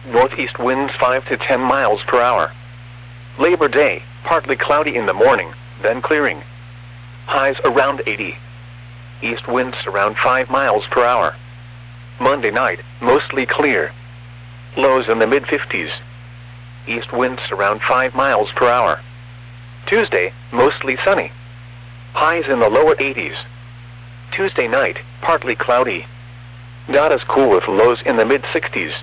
northeast winds 5 to 10 miles per hour. Labor Day, partly cloudy in the morning, then clearing. Highs around 80. East winds around 5 miles per hour. Monday night, mostly clear. Lows in the mid-50s. East winds around 5 miles per hour. Tuesday, mostly sunny. Highs in the lower 80s. Tuesday night, partly cloudy. Not as cool with lows in the mid-60s.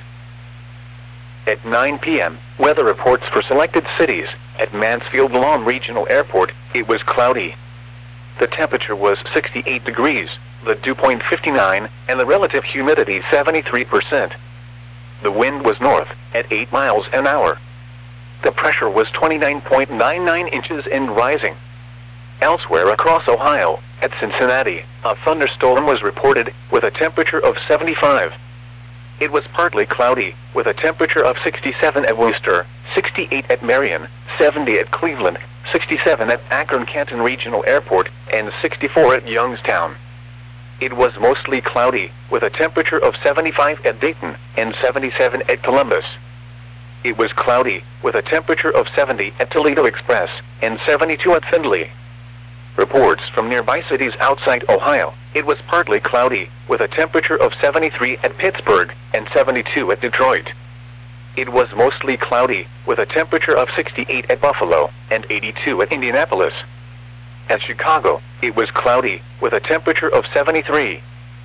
At 9 p.m., weather reports for selected cities. At Mansfield Lawn Regional Airport, it was cloudy. The temperature was 68 degrees, the dew point 59, and the relative humidity 73%. The wind was north, at 8 miles an hour. The pressure was 29.99 inches and rising. Elsewhere across Ohio, at Cincinnati, a thunderstorm was reported, with a temperature of 75. It was partly cloudy, with a temperature of 67 at Worcester, 68 at Marion, 70 at Cleveland, 67 at Akron-Canton Regional Airport, and 64 at Youngstown. It was mostly cloudy, with a temperature of 75 at Dayton, and 77 at Columbus. It was cloudy, with a temperature of 70 at Toledo Express, and 72 at Findlay. Reports from nearby cities outside Ohio, it was partly cloudy, with a temperature of 73 at Pittsburgh, and 72 at Detroit. It was mostly cloudy, with a temperature of 68 at Buffalo, and 82 at Indianapolis. At Chicago, it was cloudy, with a temperature of 73.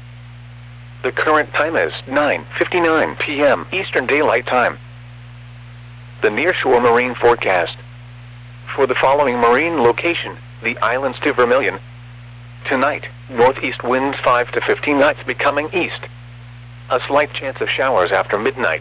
The current time is 9:59 p.m. Eastern Daylight Time. The Nearshore Marine Forecast. For the following marine location, the islands to Vermilion. Tonight, northeast winds 5 to 15 knots becoming east. A slight chance of showers after midnight.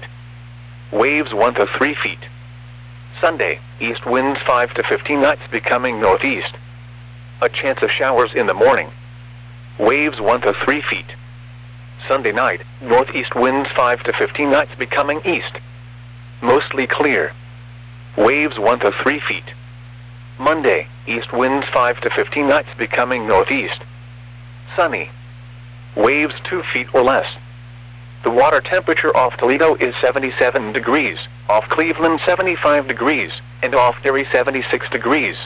Waves 1 to 3 feet. Sunday, east winds 5 to 15 knots becoming northeast. A chance of showers in the morning. Waves 1 to 3 feet. Sunday night, northeast winds 5 to 15 knots becoming east. Mostly clear. Waves 1 to 3 feet. Monday, east winds 5 to 15 knots becoming northeast. Sunny. Waves 2 feet or less. The water temperature off Toledo is 77 degrees, off Cleveland 75 degrees, and off Erie 76 degrees.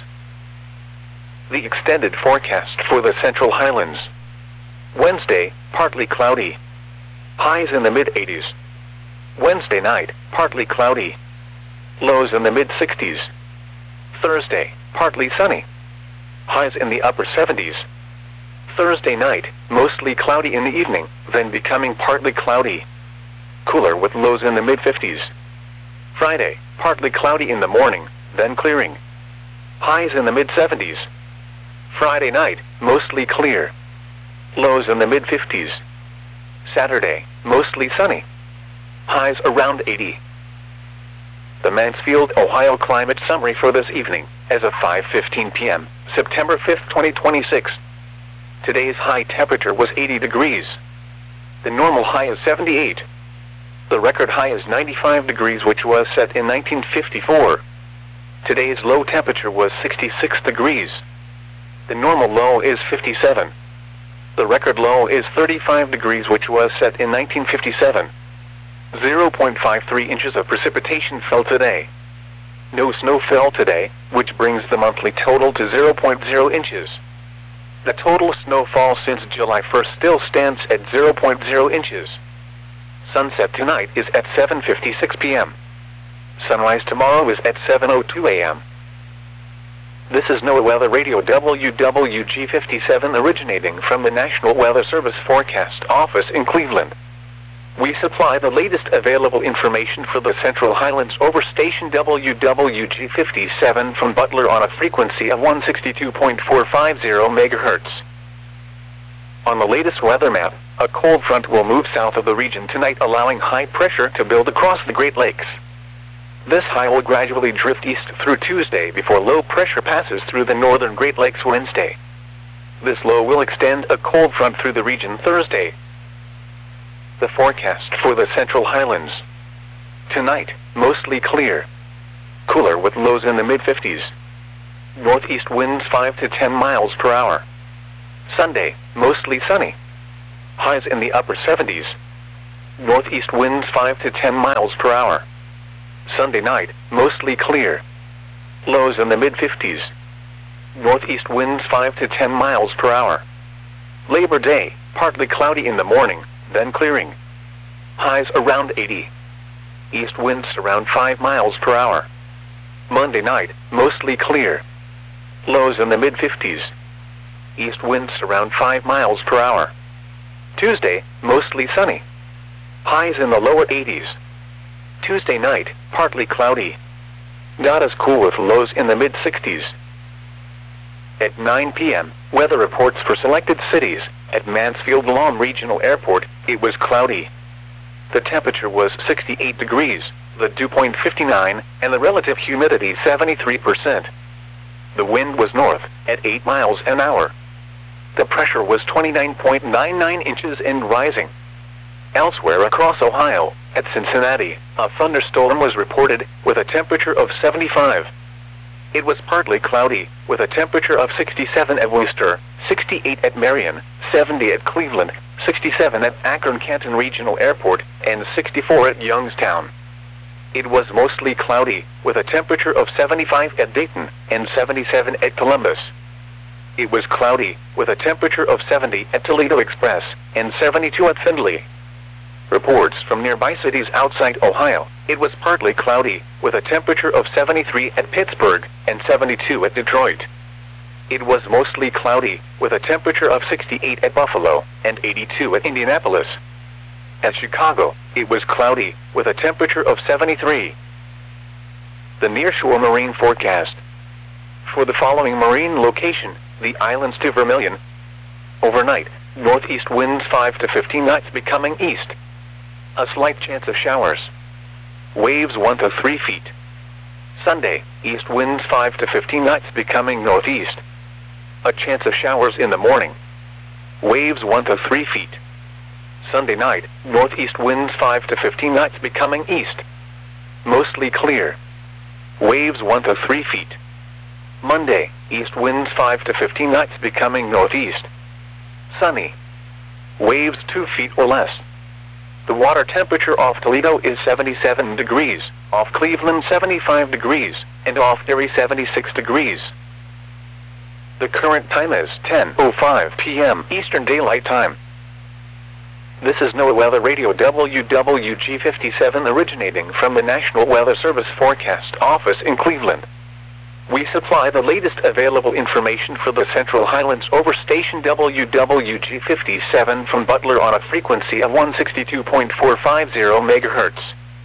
The extended forecast for the Central Highlands. Wednesday, partly cloudy. Highs in the mid-80s. Wednesday night, partly cloudy. Lows in the mid-60s. Thursday, partly sunny. Highs in the upper 70s. Thursday night, mostly cloudy in the evening, then becoming partly cloudy. Cooler with lows in the mid-50s. Friday, partly cloudy in the morning, then clearing. Highs in the mid-70s. Friday night, mostly clear. Lows in the mid-50s. Saturday, mostly sunny. Highs around 80. The Mansfield, Ohio climate summary for this evening, as of 5:15 p.m., September 5th, 2026. Today's high temperature was 80 degrees. The normal high is 78. The record high is 95 degrees, which was set in 1954. Today's low temperature was 66 degrees. The normal low is 57. The record low is 35 degrees, which was set in 1957. 0.53 inches of precipitation fell today. No snow fell today, which brings the monthly total to 0.0 inches. The total snowfall since July 1st still stands at 0.0 inches. Sunset tonight is at 7:56 p.m. Sunrise tomorrow is at 7:02 a.m. This is NOAA Weather Radio WWG57 originating from the National Weather Service Forecast Office in Cleveland. We supply the latest available information for the Central Highlands over station WWG57 from Butler on a frequency of 162.450 MHz. On the latest weather map, a cold front will move south of the region tonight, allowing high pressure to build across the Great Lakes. This high will gradually drift east through Tuesday before low pressure passes through the northern Great Lakes Wednesday. This low will extend a cold front through the region Thursday. The forecast for the Central Highlands. Tonight, mostly clear. Cooler with lows in the mid-50s. Northeast winds 5 to 10 miles per hour. Sunday, mostly sunny. Highs in the upper 70s. northeast winds 5 to 10 miles per hour. Sunday night, mostly clear. Lows in the mid-50s. Northeast winds 5 to 10 miles per hour. Labor Day, partly cloudy in the morning, then clearing. Highs around 80. East winds around 5 miles per hour. Monday night, mostly clear. Lows in the mid-50s. East winds around 5 miles per hour. Tuesday, mostly sunny. Highs in the lower 80s. Tuesday night, partly cloudy. Not as cool with lows in the mid-60s. At 9 p.m., weather reports for selected cities. At Mansfield-Lam Regional Airport, it was cloudy. The temperature was 68 degrees, the dew point 59, and the relative humidity 73%. The wind was north, at 8 miles an hour. The pressure was 29.99 inches and rising. Elsewhere across Ohio, at Cincinnati, a thunderstorm was reported, with a temperature of 75. It was partly cloudy, with a temperature of 67 at Worcester, 68 at Marion, 70 at Cleveland, 67 at Akron-Canton Regional Airport, and 64 at Youngstown. It was mostly cloudy, with a temperature of 75 at Dayton, and 77 at Columbus. It was cloudy, with a temperature of 70 at Toledo Express, and 72 at Findlay. Reports from nearby cities outside Ohio, it was partly cloudy, with a temperature of 73 at Pittsburgh, and 72 at Detroit. It was mostly cloudy, with a temperature of 68 at Buffalo, and 82 at Indianapolis. At Chicago, it was cloudy, with a temperature of 73. The nearshore marine forecast. For the following marine location, the islands to Vermilion. Overnight, northeast winds 5 to 15 knots becoming east. A slight chance of showers. Waves 1 to 3 feet. Sunday, east winds 5 to 15 knots becoming northeast. A chance of showers in the morning. Waves 1 to 3 feet. Sunday night, northeast winds 5 to 15 knots becoming east. Mostly clear. Waves 1 to 3 feet. Monday, east winds 5 to 15 knots becoming northeast. Sunny. Waves 2 feet or less. The water temperature off Toledo is 77 degrees, off Cleveland 75 degrees, and off Erie 76 degrees. The current time is 10:05 p.m. Eastern Daylight Time. This is NOAA Weather Radio WWG57 originating from the National Weather Service Forecast Office in Cleveland. We supply the latest available information for the Central Highlands over station WWG57 from Butler on a frequency of 162.450 MHz.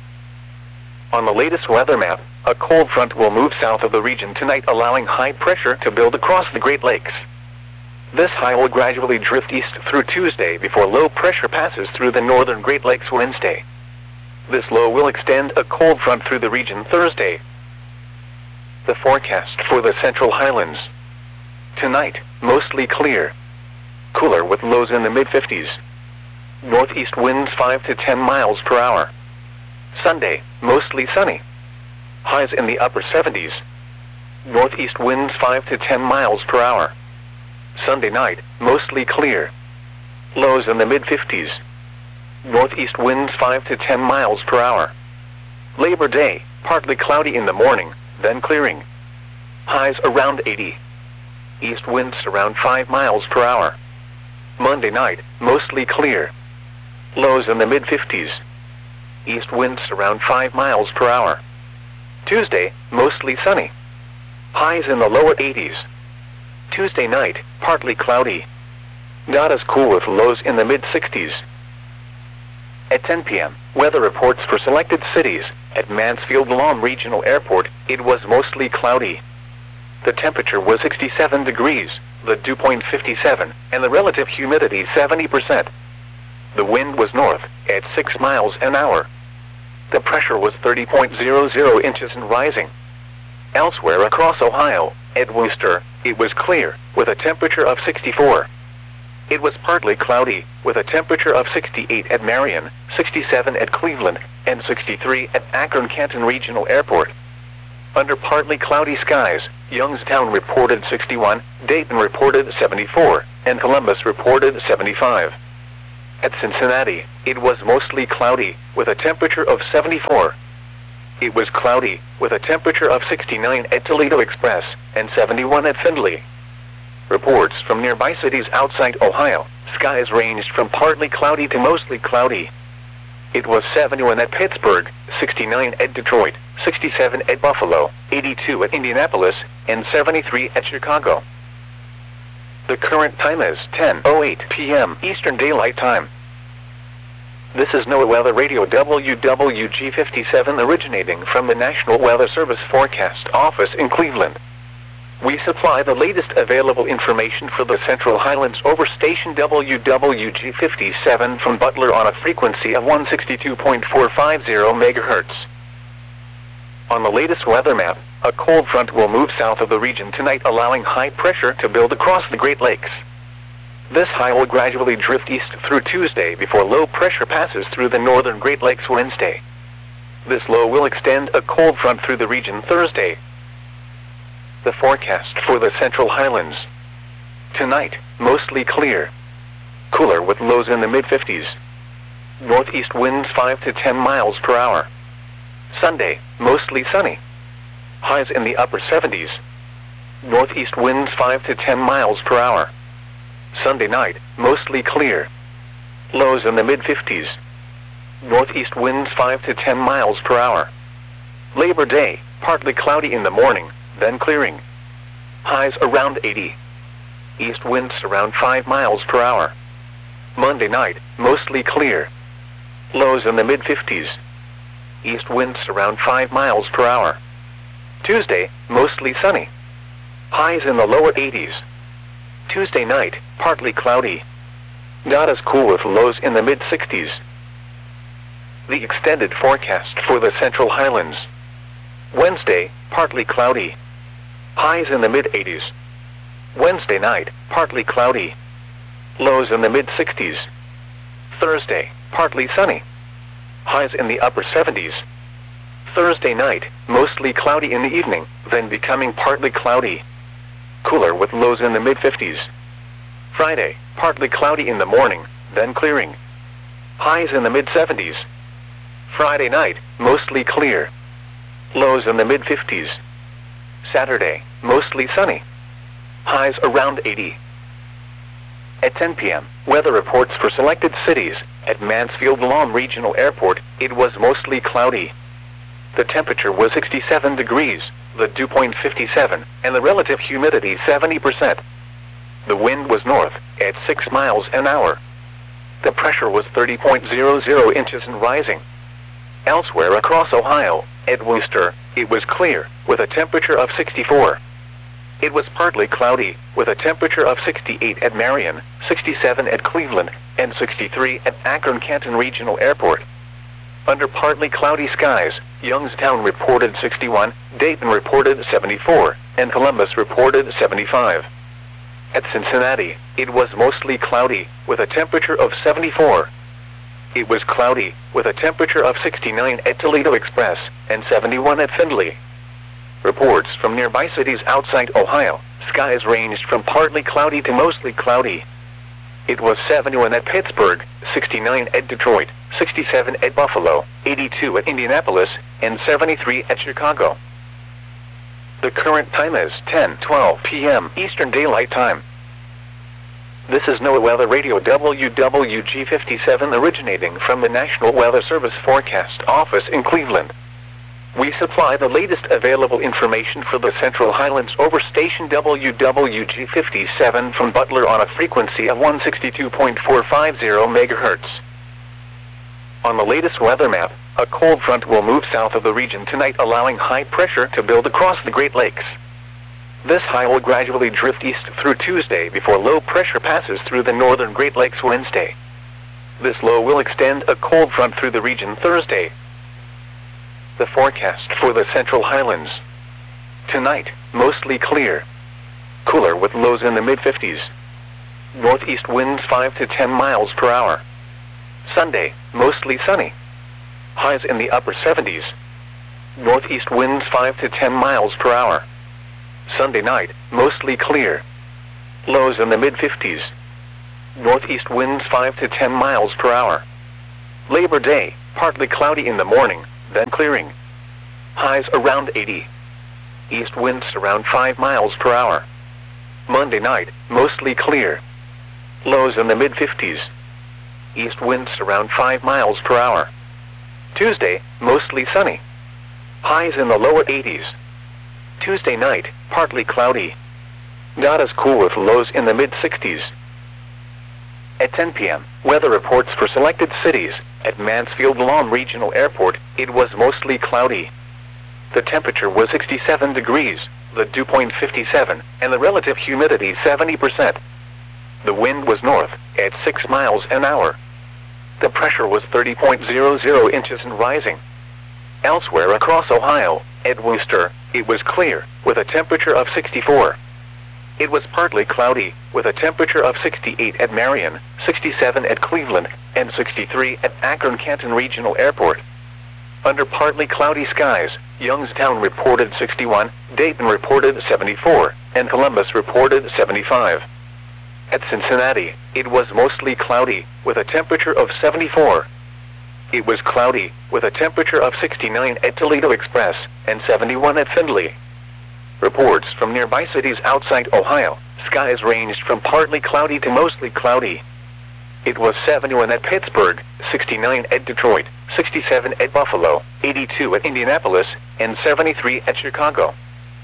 On the latest weather map, a cold front will move south of the region tonight, allowing high pressure to build across the Great Lakes. This high will gradually drift east through Tuesday before low pressure passes through the northern Great Lakes Wednesday. This low will extend a cold front through the region Thursday. The forecast for the Central Highlands. Tonight, mostly clear. Cooler with lows in the mid-50s. Northeast winds 5 to 10 miles per hour. Sunday, mostly sunny. Highs in the upper 70s. Northeast winds 5 to 10 miles per hour. Sunday night, mostly clear. Lows in the mid-50s. Northeast winds 5 to 10 miles per hour. Labor Day, partly cloudy in the morning, then clearing. Highs around 80. East winds around 5 miles per hour. Monday night, mostly clear. Lows in the mid-50s. East winds around 5 miles per hour. Tuesday, mostly sunny. Highs in the lower 80s. Tuesday night, partly cloudy. Not as cool with lows in the mid-60s. At 10 p.m., weather reports for selected cities. At Mansfield-Lam Regional Airport, it was mostly cloudy. The temperature was 67 degrees, the dew point 57, and the relative humidity 70%. The wind was north, at 6 miles an hour. The pressure was 30.00 inches and rising. Elsewhere across Ohio, at Worcester, it was clear, with a temperature of 64. It was partly cloudy, with a temperature of 68 at Marion, 67 at Cleveland, and 63 at Akron-Canton Regional Airport. Under partly cloudy skies, Youngstown reported 61, Dayton reported 74, and Columbus reported 75. At Cincinnati, it was mostly cloudy, with a temperature of 74. It was cloudy, with a temperature of 69 at Toledo Express, and 71 at Findlay. Reports from nearby cities outside Ohio, skies ranged from partly cloudy to mostly cloudy. It was 71 at Pittsburgh, 69 at Detroit, 67 at Buffalo, 82 at Indianapolis, and 73 at Chicago. The current time is 10:08 p.m. Eastern Daylight Time. This is NOAA Weather Radio WWG57 originating from the National Weather Service Forecast Office in Cleveland. We supply the latest available information for the Central Highlands over station WWG57 from Butler on a frequency of 162.450 MHz. On the latest weather map, a cold front will move south of the region tonight, allowing high pressure to build across the Great Lakes. This high will gradually drift east through Tuesday before low pressure passes through the northern Great Lakes Wednesday. This low will extend a cold front through the region Thursday. The forecast for the Central Highlands. Tonight, mostly clear. Cooler with lows in the mid-50s. Northeast winds 5 to 10 miles per hour. Sunday, mostly sunny. Highs in the upper 70s. Northeast winds 5 to 10 miles per hour. Sunday night, mostly clear. Lows in the mid-50s. Northeast winds 5 to 10 miles per hour. Labor Day, partly cloudy in the morning, then clearing. Highs around 80. East winds around 5 miles per hour. Monday night, mostly clear. Lows in the mid-50s. East winds around 5 miles per hour. Tuesday, mostly sunny. Highs in the lower 80s. Tuesday night, partly cloudy. Not as cool with lows in the mid-60s. The extended forecast for the Central Highlands. Wednesday, partly cloudy. Highs in the mid-80s. Wednesday night, partly cloudy. Lows in the mid-60s. Thursday, partly sunny. Highs in the upper 70s. Thursday night, mostly cloudy in the evening, then becoming partly cloudy. Cooler with lows in the mid-50s. Friday, partly cloudy in the morning, then clearing. Highs in the mid-70s. Friday night, mostly clear. Lows in the mid-50s. Saturday, mostly sunny. Highs around 80. At 10 p.m., weather reports for selected cities. At Mansfield-Lom Regional Airport, it was mostly cloudy. The temperature was 67 degrees, the dew point 57, and the relative humidity 70%. The wind was north, at 6 miles an hour. The pressure was 30.00 inches and rising. Elsewhere across Ohio, at Wooster, it was clear, with a temperature of 64. It was partly cloudy, with a temperature of 68 at Marion, 67 at Cleveland, and 63 at Akron-Canton Regional Airport. Under partly cloudy skies, Youngstown reported 61, Dayton reported 74, and Columbus reported 75. At Cincinnati, it was mostly cloudy, with a temperature of 74. It was cloudy, with a temperature of 69 at Toledo Express, and 71 at Findlay. Reports from nearby cities outside Ohio, skies ranged from partly cloudy to mostly cloudy. It was 71 at Pittsburgh, 69 at Detroit, 67 at Buffalo, 82 at Indianapolis, and 73 at Chicago. The current time is 10:12 p.m. Eastern Daylight Time. This is NOAA Weather Radio WWG57 originating from the National Weather Service Forecast Office in Cleveland. We supply the latest available information for the Central Highlands over station WWG57 from Butler on a frequency of 162.450 MHz. On the latest weather map, a cold front will move south of the region tonight, allowing high pressure to build across the Great Lakes. This high will gradually drift east through Tuesday before low pressure passes through the northern Great Lakes Wednesday. This low will extend a cold front through the region Thursday. The forecast for the Central Highlands. Tonight, mostly clear. Cooler with lows in the mid-50s. Northeast winds 5 to 10 miles per hour. Sunday, mostly sunny. Highs in the upper 70s. Northeast winds 5 to 10 miles per hour. Sunday night, mostly clear. Lows in the mid-50s. Northeast winds 5 to 10 miles per hour. Labor Day, partly cloudy in the morning, then clearing. Highs around 80. East winds around 5 miles per hour. Monday night, mostly clear. Lows in the mid-50s. East winds around 5 miles per hour. Tuesday, mostly sunny. Highs in the lower 80s. Tuesday night, partly cloudy. Not as cool with lows in the mid-60s. At 10 p.m., weather reports for selected cities. At Mansfield Lawn Regional Airport, it was mostly cloudy. The temperature was 67 degrees, the dew point 57, and the relative humidity 70%. The wind was north, at 6 miles an hour. The pressure was 30.00 inches and rising. Elsewhere across Ohio, at Wooster, it was clear, with a temperature of 64. It was partly cloudy, with a temperature of 68 at Marion, 67 at Cleveland, and 63 at Akron-Canton Regional Airport. Under partly cloudy skies, Youngstown reported 61, Dayton reported 74, and Columbus reported 75. At Cincinnati, it was mostly cloudy, with a temperature of 74. It was cloudy, with a temperature of 69 at Toledo Express, and 71 at Findlay. Reports from nearby cities outside Ohio, skies ranged from partly cloudy to mostly cloudy. It was 71 at Pittsburgh, 69 at Detroit, 67 at Buffalo, 82 at Indianapolis, and 73 at Chicago.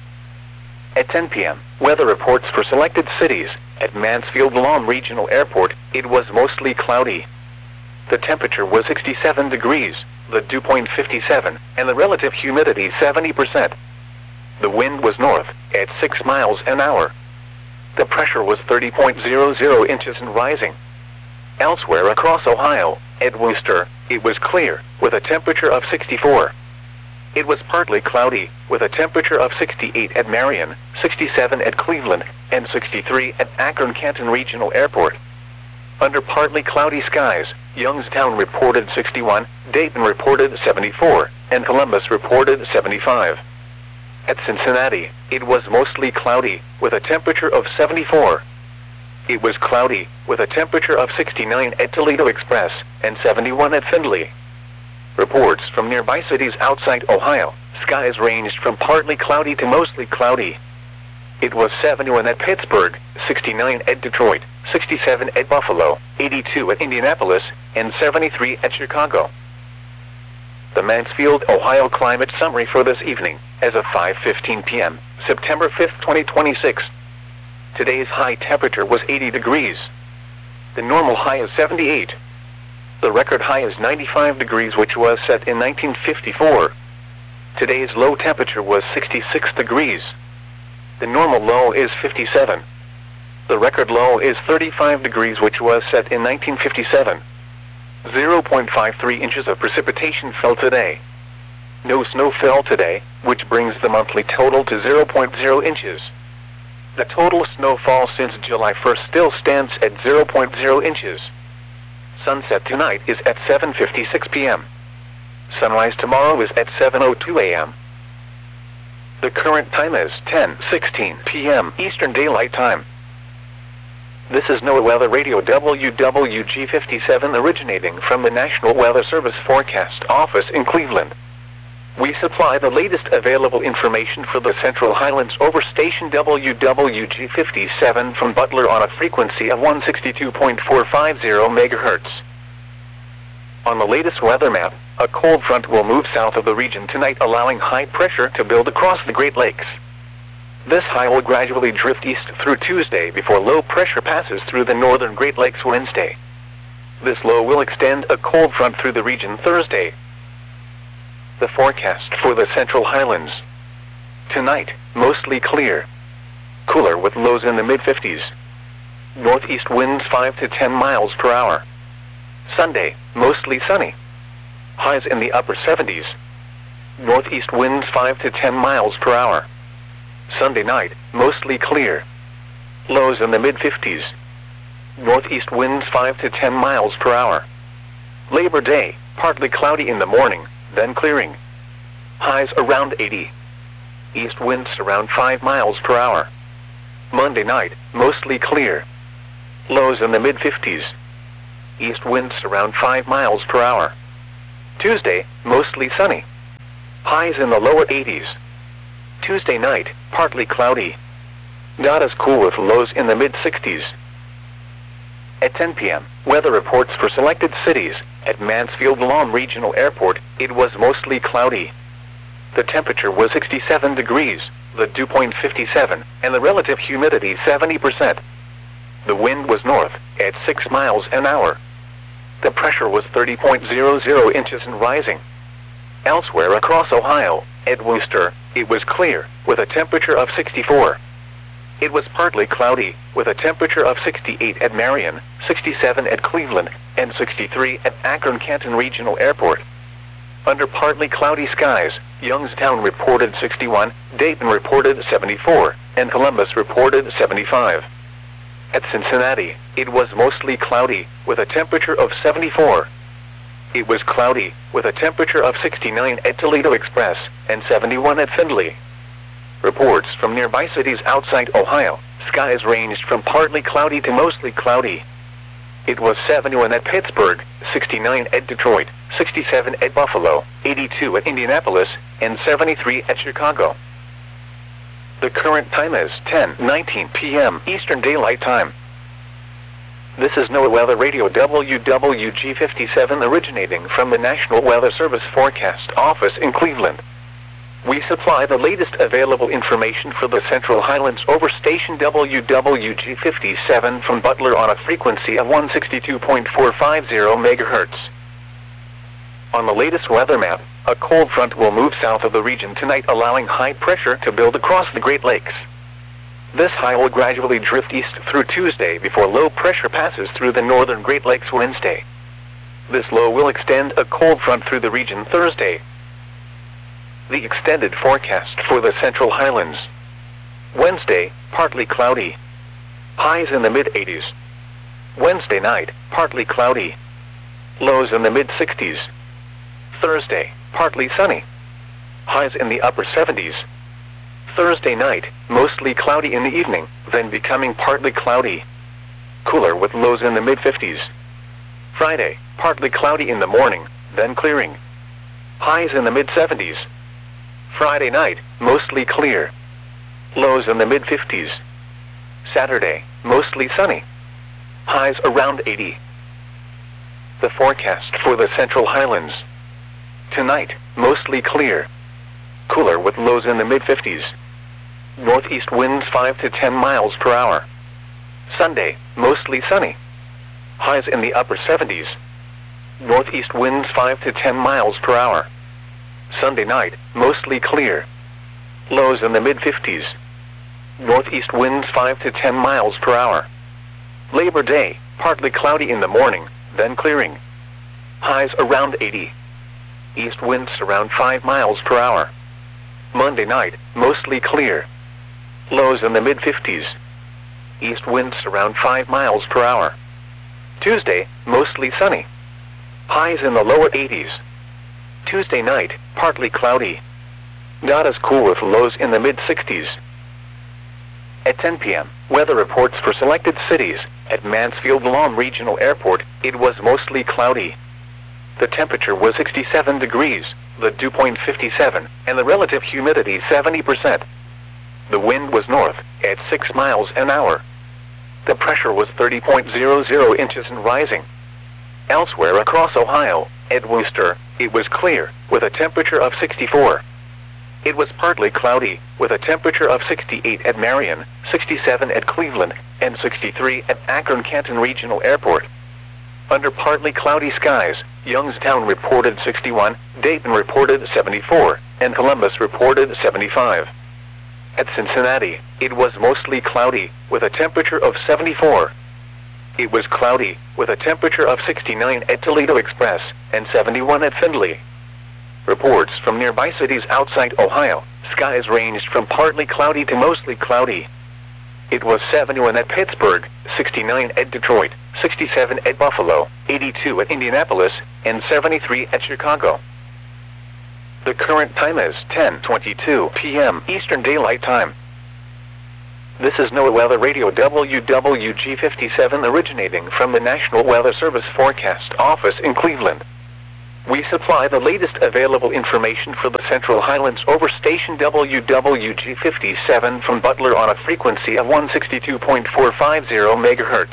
At 10 p.m., weather reports for selected cities. At Mansfield Lawn Regional Airport, it was mostly cloudy. The temperature was 67 degrees, the dew point 57, and the relative humidity 70%. The wind was north, at 6 miles an hour. The pressure was 30.00 inches and rising. Elsewhere across Ohio, at Wooster, it was clear, with a temperature of 64. It was partly cloudy, with a temperature of 68 at Marion, 67 at Cleveland, and 63 at Akron-Canton Regional Airport. Under partly cloudy skies, Youngstown reported 61, Dayton reported 74, and Columbus reported 75. At Cincinnati, it was mostly cloudy, with a temperature of 74. It was cloudy, with a temperature of 69 at Toledo Express, and 71 at Findlay. Reports from nearby cities outside Ohio, skies ranged from partly cloudy to mostly cloudy. It was 71 at Pittsburgh, 69 at Detroit, 67 at Buffalo, 82 at Indianapolis, and 73 at Chicago. The Mansfield, Ohio climate summary for this evening, as of 5:15 p.m., September 5, 2026. Today's high temperature was 80 degrees. The normal high is 78. The record high is 95 degrees, which was set in 1954. Today's low temperature was 66 degrees. The normal low is 57. The record low is 35 degrees, which was set in 1957. 0.53 inches of precipitation fell today. No snow fell today, which brings the monthly total to 0.0 inches. The total snowfall since July 1st still stands at 0.0 inches. Sunset tonight is at 7:56 p.m. Sunrise tomorrow is at 7:02 a.m. The current time is 10:16 p.m. Eastern Daylight Time. This is NOAA Weather Radio WWG57 originating from the National Weather Service Forecast Office in Cleveland. We supply the latest available information for the Central Highlands over station WWG57 from Butler on a frequency of 162.450 MHz. On the latest weather map, a cold front will move south of the region tonight, allowing high pressure to build across the Great Lakes. This high will gradually drift east through Tuesday before low pressure passes through the northern Great Lakes Wednesday. This low will extend a cold front through the region Thursday. The forecast for the Central Highlands. Tonight, mostly clear. Cooler with lows in the mid-50s. Northeast winds 5 to 10 miles per hour. Sunday, mostly sunny. Highs in the upper 70s. Northeast winds 5 to 10 miles per hour. Sunday night, mostly clear. Lows in the mid-50s. Northeast winds 5 to 10 miles per hour. Labor Day, partly cloudy in the morning, then clearing. Highs around 80. East winds around 5 miles per hour. Monday night, mostly clear. Lows in the mid-50s. East winds around 5 miles per hour. Tuesday, mostly sunny. Highs in the lower 80s. Tuesday night, partly cloudy. Not as cool with lows in the mid-60s. At 10 p.m., weather reports for selected cities. At Mansfield Lawn Regional Airport, it was mostly cloudy. The temperature was 67 degrees, the dew point 57, and the relative humidity 70%. The wind was north, at 6 miles an hour. The pressure was 30.00 inches and rising. Elsewhere across Ohio, at Wooster, it was clear, with a temperature of 64. It was partly cloudy, with a temperature of 68 at Marion, 67 at Cleveland, and 63 at Akron-Canton Regional Airport. Under partly cloudy skies, Youngstown reported 61, Dayton reported 74, and Columbus reported 75. At Cincinnati, it was mostly cloudy, with a temperature of 74. It was cloudy, with a temperature of 69 at Toledo Express, and 71 at Findlay. Reports from nearby cities outside Ohio, skies ranged from partly cloudy to mostly cloudy. It was 71 at Pittsburgh, 69 at Detroit, 67 at Buffalo, 82 at Indianapolis, and 73 at Chicago. The current time is 10:19 p.m. Eastern Daylight Time. This is NOAA Weather Radio WWG57 originating from the National Weather Service Forecast Office in Cleveland. We supply the latest available information for the Central Highlands over station WWG57 from Butler on a frequency of 162.450 MHz. On the latest weather map, a cold front will move south of the region tonight, allowing high pressure to build across the Great Lakes. This high will gradually drift east through Tuesday before low pressure passes through the northern Great Lakes Wednesday. This low will extend a cold front through the region Thursday. The extended forecast for the Central Highlands. Wednesday, partly cloudy. Highs in the mid-80s. Wednesday night, partly cloudy. Lows in the mid-60s. Thursday, partly sunny. Highs in the upper 70s. Thursday night, mostly cloudy in the evening, then becoming partly cloudy. Cooler with lows in the mid-50s. Friday, partly cloudy in the morning, then clearing. Highs in the mid-70s. Friday night, mostly clear. Lows in the mid-50s. Saturday, mostly sunny. Highs around 80. The forecast for the Central Highlands. Tonight, mostly clear. Cooler with lows in the mid-50s. Northeast winds 5 to 10 miles per hour. Sunday, mostly sunny. Highs in the upper 70s. Northeast winds 5 to 10 miles per hour. Sunday night, mostly clear. Lows in the mid-50s. Northeast winds 5 to 10 miles per hour. Labor Day, partly cloudy in the morning, then clearing. Highs around 80. East winds around 5 miles per hour. Monday night, mostly clear. Lows in the mid-50s. East winds around 5 miles per hour. Tuesday, mostly sunny. Highs in the lower 80s. Tuesday night, partly cloudy. Not as cool with lows in the mid-60s. At 10 p.m., weather reports for selected cities. At Mansfield Lawn Regional Airport, it was mostly cloudy. The temperature was 67 degrees, the dew point 57, and the relative humidity 70%. The wind was north, at 6 miles an hour. The pressure was 30.00 inches and rising. Elsewhere across Ohio, at Wooster, it was clear, with a temperature of 64. It was partly cloudy, with a temperature of 68 at Marion, 67 at Cleveland, and 63 at Akron-Canton Regional Airport. Under partly cloudy skies, Youngstown reported 61, Dayton reported 74, and Columbus reported 75. At Cincinnati, it was mostly cloudy, with a temperature of 74. It was cloudy, with a temperature of 69 at Toledo Express, and 71 at Findlay. Reports from nearby cities outside Ohio, skies ranged from partly cloudy to mostly cloudy. It was 71 at Pittsburgh, 69 at Detroit, 67 at Buffalo, 82 at Indianapolis, and 73 at Chicago. The current time is 10:22 p.m. Eastern Daylight Time. This is NOAA Weather Radio WWG57 originating from the National Weather Service Forecast Office in Cleveland. We supply the latest available information for the Central Highlands over station WWG57 from Butler on a frequency of 162.450 MHz.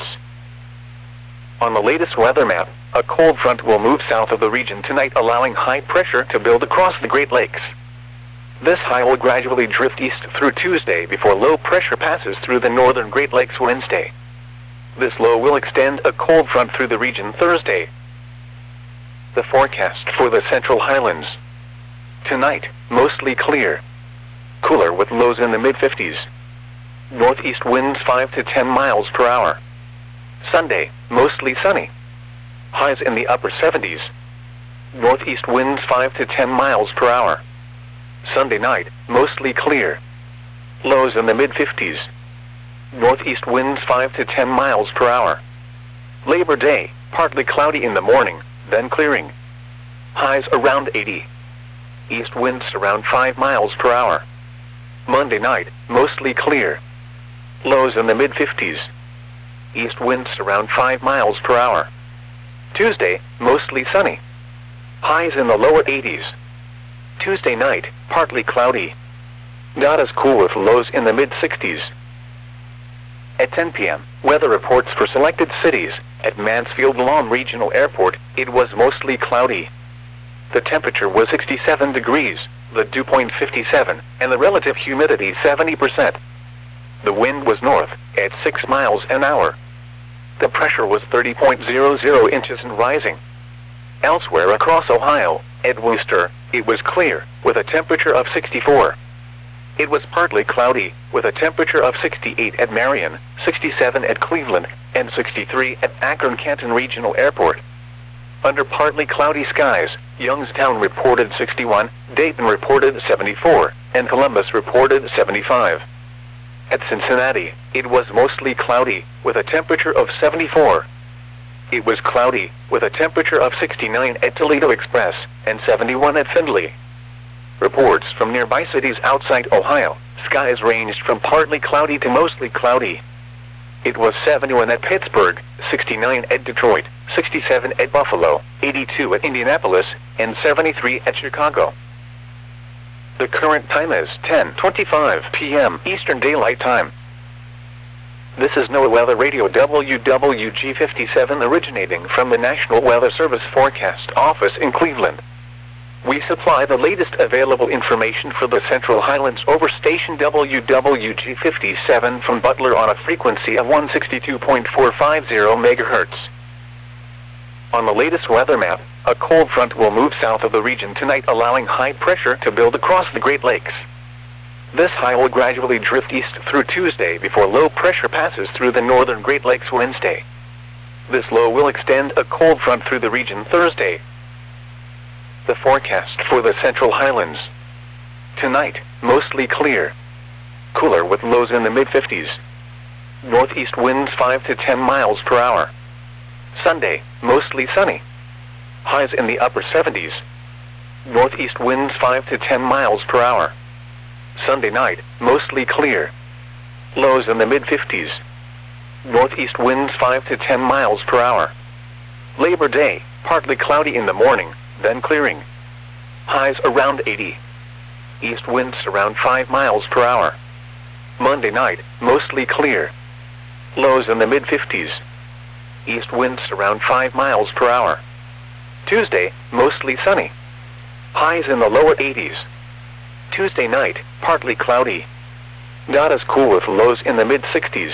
On the latest weather map, a cold front will move south of the region tonight, allowing high pressure to build across the Great Lakes. This high will gradually drift east through Tuesday before low pressure passes through the northern Great Lakes Wednesday. This low will extend a cold front through the region Thursday. The forecast for the Central Highlands. Tonight, mostly clear. Cooler with lows in the mid-50s. Northeast winds 5 to 10 miles per hour. Sunday, mostly sunny. Highs in the upper 70s. Northeast winds 5 to 10 miles per hour. Sunday night, mostly clear. Lows in the mid-50s. Northeast winds 5 to 10 miles per hour. Labor Day, partly cloudy in the morning, then clearing. Highs around 80. East winds around 5 miles per hour. Monday night, mostly clear. Lows in the mid-50s. East winds around 5 miles per hour. Tuesday, mostly sunny. Highs in the lower 80s. Tuesday night, partly cloudy. Not as cool with lows in the mid-60s. At 10 p.m., weather reports for selected cities. At Mansfield-Lom Regional Airport, it was mostly cloudy. The temperature was 67 degrees, the dew point 57, and the relative humidity 70%. The wind was north, at 6 miles an hour. The pressure was 30.00 inches and rising. Elsewhere across Ohio, at Wooster, it was clear, with a temperature of 64. It was partly cloudy, with a temperature of 68 at Marion, 67 at Cleveland, and 63 at Akron-Canton Regional Airport. Under partly cloudy skies, Youngstown reported 61, Dayton reported 74, and Columbus reported 75. At Cincinnati, it was mostly cloudy, with a temperature of 74. It was cloudy, with a temperature of 69 at Toledo Express, and 71 at Findlay. Reports from nearby cities outside Ohio, skies ranged from partly cloudy to mostly cloudy. It was 71 at Pittsburgh, 69 at Detroit, 67 at Buffalo, 82 at Indianapolis, and 73 at Chicago. The current time is 10:25 p.m. Eastern Daylight Time. This is NOAA Weather Radio WWG57 originating from the National Weather Service Forecast Office in Cleveland. We supply the latest available information for the Central Highlands over station WWG57 from Butler on a frequency of 162.450 MHz. On the latest weather map, a cold front will move south of the region tonight, allowing high pressure to build across the Great Lakes. This high will gradually drift east through Tuesday before low pressure passes through the northern Great Lakes Wednesday. This low will extend a cold front through the region Thursday. The forecast for the Central Highlands. Tonight, mostly clear. Cooler with lows in the mid-50s. Northeast winds 5 to 10 miles per hour. Sunday, mostly sunny. Highs in the upper 70s. Northeast winds 5 to 10 miles per hour. Sunday night, mostly clear. Lows in the mid-50s. Northeast winds 5 to 10 miles per hour. Labor Day, partly cloudy in the morning, then clearing. Highs around 80. East winds around 5 miles per hour. Monday night, mostly clear. Lows in the mid-50s. East winds around 5 miles per hour. Tuesday, mostly sunny. Highs in the lower 80s. Tuesday night, partly cloudy. Not as cool with lows in the mid-60s.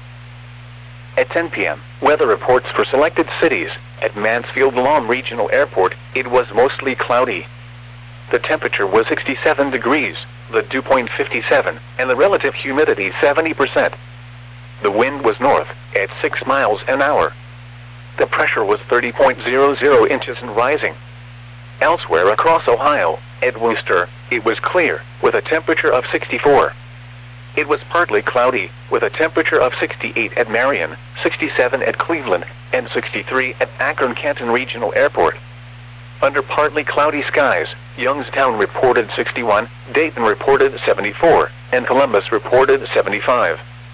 At 10 p.m., weather reports for selected cities. At Mansfield-Lom Regional Airport, it was mostly cloudy. The temperature was 67 degrees, the dew point 57, and the relative humidity 70%. The wind was north, at 6 miles an hour. The pressure was 30.00 inches and rising. Elsewhere across Ohio, at Wooster, it was clear, with a temperature of 64. It was partly cloudy, with a temperature of 68 at Marion, 67 at Cleveland, and 63 at Akron-Canton Regional Airport. Under partly cloudy skies, Youngstown reported 61, Dayton reported 74, and Columbus reported 75.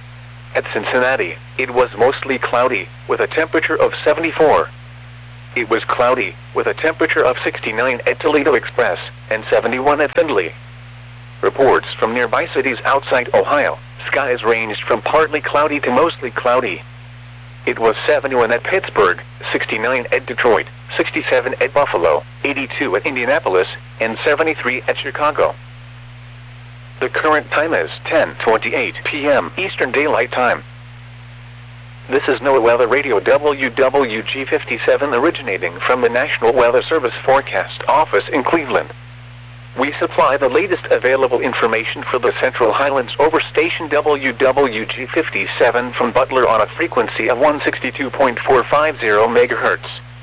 At Cincinnati, it was mostly cloudy, with a temperature of 74. It was cloudy, with a temperature of 69 at Toledo Express, and 71 at Findlay. Reports from nearby cities outside Ohio, skies ranged from partly cloudy to mostly cloudy. It was 71 at Pittsburgh, 69 at Detroit, 67 at Buffalo, 82 at Indianapolis, and 73 at Chicago. The current time is 10:28 p.m. Eastern Daylight Time. This is NOAA Weather Radio WWG57 originating from the National Weather Service Forecast Office in Cleveland. We supply the latest available information for the Central Highlands over station WWG57 from Butler on a frequency of 162.450 MHz.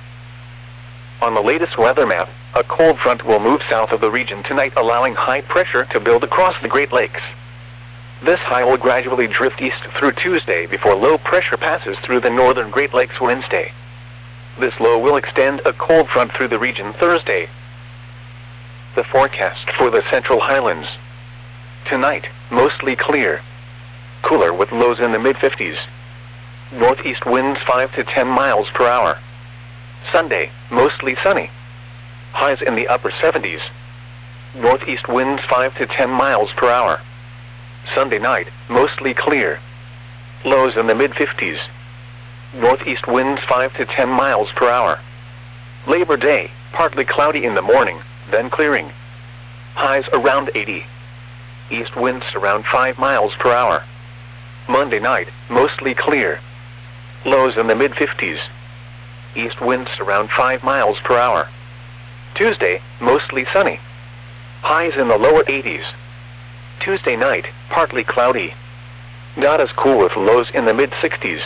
On the latest weather map, a cold front will move south of the region tonight, allowing high pressure to build across the Great Lakes. This high will gradually drift east through Tuesday before low pressure passes through the northern Great Lakes Wednesday. This low will extend a cold front through the region Thursday. The forecast for the Central Highlands. Tonight, mostly clear. Cooler with lows in the mid-50s. Northeast winds 5 to 10 miles per hour. Sunday, mostly sunny. Highs in the upper 70s. Northeast winds 5 to 10 miles per hour. Sunday night, mostly clear. Lows in the mid-50s. Northeast winds 5 to 10 miles per hour. Labor Day, partly cloudy in the morning, then clearing. Highs around 80. East winds around 5 miles per hour. Monday night, mostly clear. Lows in the mid-50s. East winds around 5 miles per hour. Tuesday, mostly sunny. Highs in the lower 80s. Tuesday night, partly cloudy. Not as cool with lows in the mid-60s.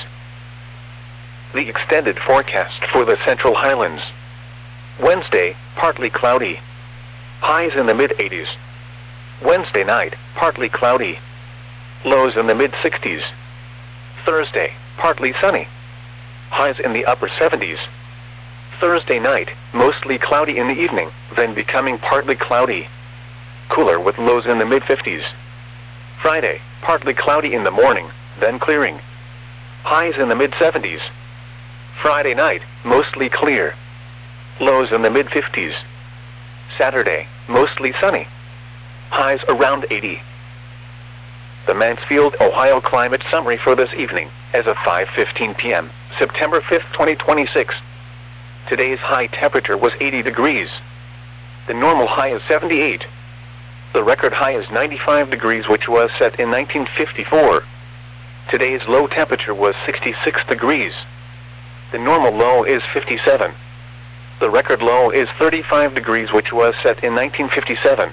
The extended forecast for the Central Highlands. Wednesday, partly cloudy. Highs in the mid-80s. Wednesday night, partly cloudy. Lows in the mid-60s. Thursday, partly sunny. Highs in the upper 70s. Thursday night, mostly cloudy in the evening, then becoming partly cloudy. Cooler with lows in the mid-50s. Friday, partly cloudy in the morning, then clearing. Highs in the mid-70s. Friday night, mostly clear. Lows in the mid-50s. Saturday, mostly sunny. Highs around 80. The Mansfield, Ohio climate summary for this evening, as of 5:15 p.m., September 5th, 2026. Today's high temperature was 80 degrees. The normal high is 78. The record high is 95 degrees, which was set in 1954. Today's low temperature was 66 degrees. The normal low is 57. The record low is 35 degrees, which was set in 1957.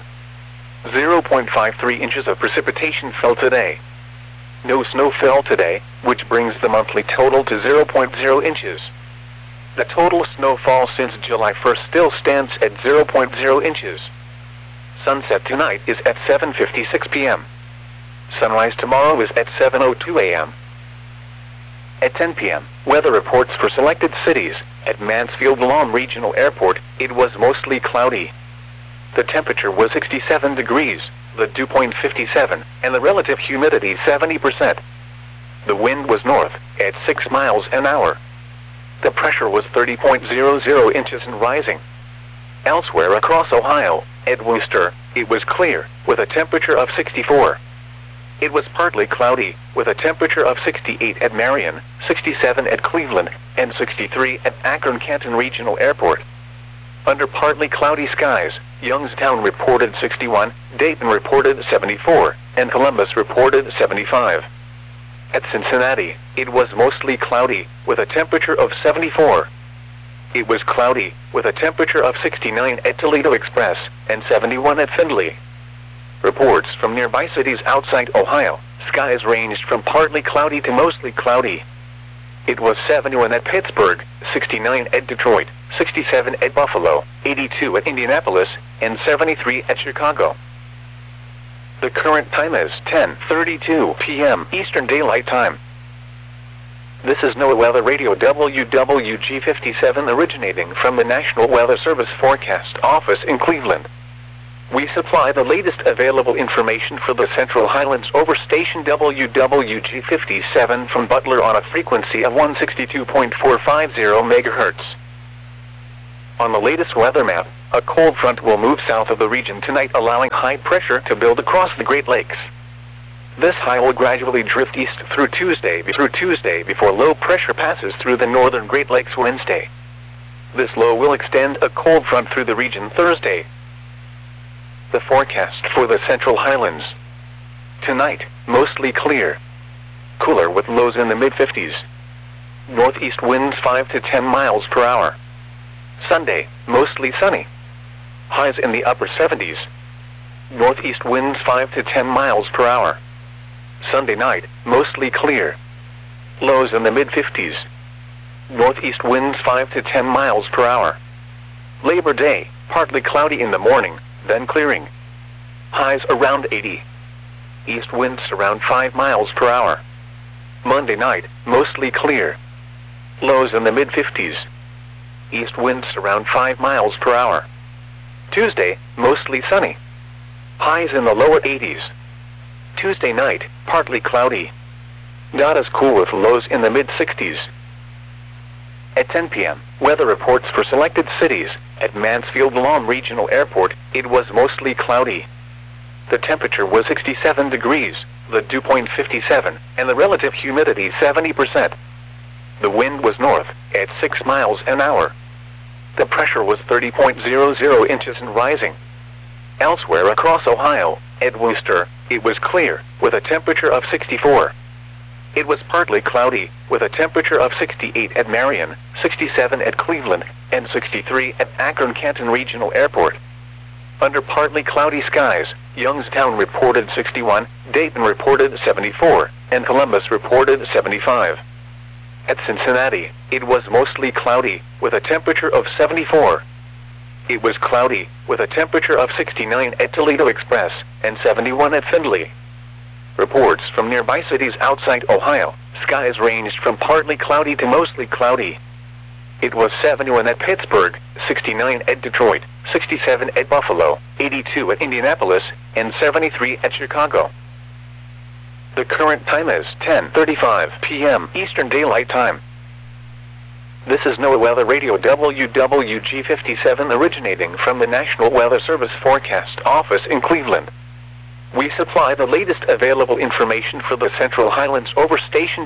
0.53 inches of precipitation fell today. No snow fell today, which brings the monthly total to 0.0 inches. The total snowfall since July 1st still stands at 0.0 inches. Sunset tonight is at 7:56 p.m. Sunrise tomorrow is at 7:02 a.m. At 10 p.m., weather reports for selected cities. At Mansfield Lawn Regional Airport, it was mostly cloudy. The temperature was 67 degrees, the dew point 57, and the relative humidity 70%. The wind was north, at 6 miles an hour. The pressure was 30.00 inches and rising. Elsewhere across Ohio, at Wooster, it was clear, with a temperature of 64. It was partly cloudy, with a temperature of 68 at Marion, 67 at Cleveland, and 63 at Akron-Canton Regional Airport. Under partly cloudy skies, Youngstown reported 61, Dayton reported 74, and Columbus reported 75. At Cincinnati, it was mostly cloudy, with a temperature of 74. It was cloudy, with a temperature of 69 at Toledo Express, and 71 at Findlay. Reports from nearby cities outside Ohio, skies ranged from partly cloudy to mostly cloudy. It was 71 at Pittsburgh, 69 at Detroit, 67 at Buffalo, 82 at Indianapolis, and 73 at Chicago. The current time is 10:32 p.m. Eastern Daylight Time. This is NOAA Weather Radio WWG57 originating from the National Weather Service Forecast Office in Cleveland. We supply the latest available information for the Central Highlands over station WWG57 from Butler on a frequency of 162.450 MHz. On the latest weather map, a cold front will move south of the region tonight, allowing high pressure to build across the Great Lakes. This high will gradually drift east through Tuesday before low pressure passes through the northern Great Lakes Wednesday. This low will extend a cold front through the region Thursday. The forecast for the Central Highlands. Tonight, mostly clear. Cooler with lows in the mid-50s. Northeast winds 5 to 10 miles per hour. Sunday, mostly sunny. Highs in the upper 70s. Northeast winds 5 to 10 miles per hour. Sunday night, mostly clear. Lows in the mid-50s. Northeast winds 5 to 10 miles per hour. Labor Day, partly cloudy in the morning, then clearing. Highs around 80. East winds around 5 miles per hour. Monday night, mostly clear. Lows in the mid-50s. East winds around 5 miles per hour. Tuesday, mostly sunny. Highs in the lower 80s. Tuesday night, partly cloudy. Not as cool with lows in the mid-60s. At 10 p.m., weather reports for selected cities. At Mansfield-Lam Regional Airport, it was mostly cloudy. The temperature was 67 degrees, the dew point 57, and the relative humidity 70%. The wind was north, at 6 miles an hour. The pressure was 30.00 inches and rising. Elsewhere across Ohio, at Wooster, it was clear, with a temperature of 64. It was partly cloudy, with a temperature of 68 at Marion, 67 at Cleveland, and 63 at Akron-Canton Regional Airport. Under partly cloudy skies, Youngstown reported 61, Dayton reported 74, and Columbus reported 75. At Cincinnati, it was mostly cloudy, with a temperature of 74. It was cloudy, with a temperature of 69 at Toledo Express, and 71 at Findlay. Reports from nearby cities outside Ohio, skies ranged from partly cloudy to mostly cloudy. It was 71 at Pittsburgh, 69 at Detroit, 67 at Buffalo, 82 at Indianapolis, and 73 at Chicago. The current time is 10:35 p.m. Eastern Daylight Time. This is NOAA Weather Radio WWG57 originating from the National Weather Service Forecast Office in Cleveland. We supply the latest available information for the Central Highlands over station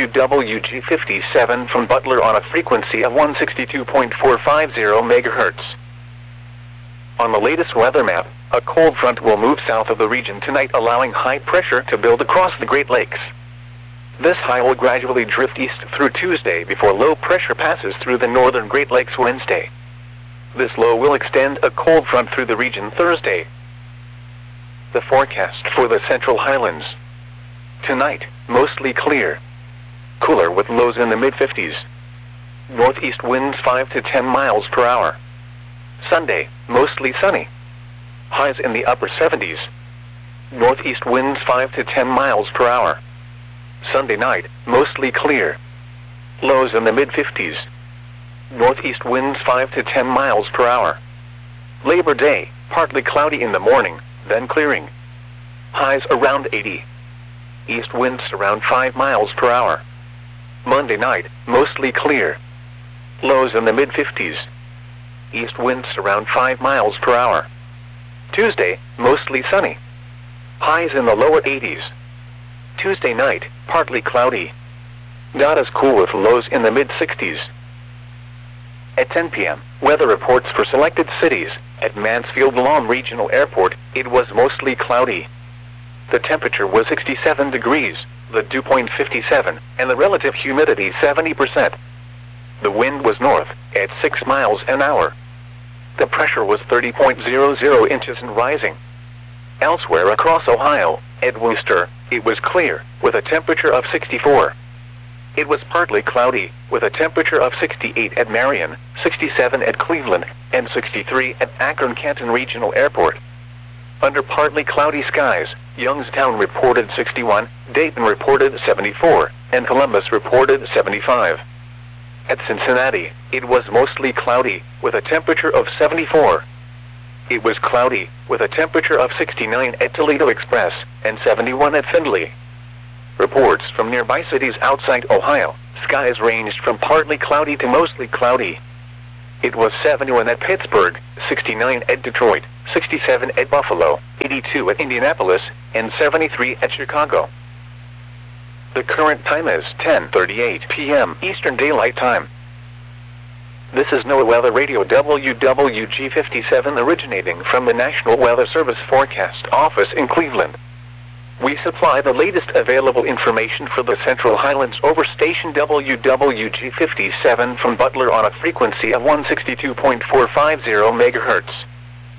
WWG57 from Butler on a frequency of 162.450 MHz. On the latest weather map, a cold front will move south of the region tonight, allowing high pressure to build across the Great Lakes. This high will gradually drift east through Tuesday before low pressure passes through the northern Great Lakes Wednesday. This low will extend a cold front through the region Thursday. The forecast for the Central Highlands. Tonight, mostly clear. Cooler with lows in the mid-50s. Northeast winds 5 to 10 miles per hour. Sunday, mostly sunny. Highs in the upper 70s. Northeast winds 5 to 10 miles per hour. Sunday night, mostly clear. Lows in the mid-50s. Northeast winds 5 to 10 miles per hour. Labor Day, partly cloudy in the morning, then clearing. Highs around 80. East winds around 5 miles per hour. Monday night, mostly clear. Lows in the mid-50s. East winds around 5 miles per hour. Tuesday, mostly sunny. Highs in the lower 80s. Tuesday night, partly cloudy. Not as cool with lows in the mid-60s. At 10 p.m., weather reports for selected cities. At Mansfield-Lam Regional Airport, it was mostly cloudy. The temperature was 67 degrees, the dew point 57, and the relative humidity 70%. The wind was north, at 6 miles an hour. The pressure was 30.00 inches and rising. Elsewhere across Ohio, at Wooster, it was clear, with a temperature of 64. It was partly cloudy, with a temperature of 68 at Marion, 67 at Cleveland, and 63 at Akron-Canton Regional Airport. Under partly cloudy skies, Youngstown reported 61, Dayton reported 74, and Columbus reported 75. At Cincinnati, it was mostly cloudy, with a temperature of 74. it was cloudy, with a temperature of 69 at Toledo Express and 71 at Findlay. Reports from nearby cities outside Ohio, skies ranged from partly cloudy to mostly cloudy. It was 71 at Pittsburgh, 69 at Detroit, 67 at Buffalo, 82 at Indianapolis, and 73 at Chicago. The current time is 10:38 p.m. Eastern Daylight Time. This is NOAA Weather Radio WWG57 originating from the National Weather Service Forecast Office in Cleveland. We supply the latest available information for the Central Highlands over station WWG57 from Butler on a frequency of 162.450 MHz.